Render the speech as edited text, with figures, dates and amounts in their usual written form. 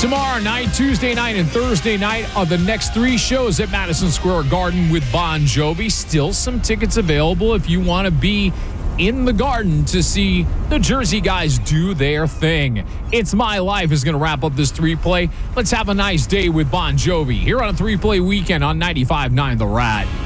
Tomorrow night, Tuesday night, and Thursday night are the next 3 shows at Madison Square Garden with Bon Jovi. Still some tickets available if you want to be in the Garden to see the Jersey guys do their thing. It's My Life is going to wrap up this 3-play. Let's have a nice day with Bon Jovi here on a 3-play weekend on 95.9 The Rat.